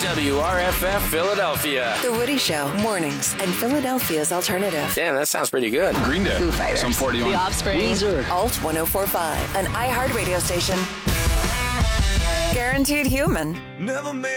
WRFF Philadelphia. The Woody Show, mornings, and Philadelphia's alternative. Damn, that sounds pretty good. Green Day. Foo Fighters. Some 41. The Offspring. Alt 104.5, an iHeart radio station. Guaranteed human. Never made